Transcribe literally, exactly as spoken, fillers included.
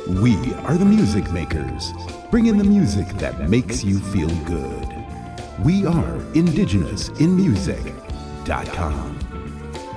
We are the Music Makers, bringing the music that makes you feel good. We are indigenous in music dot com.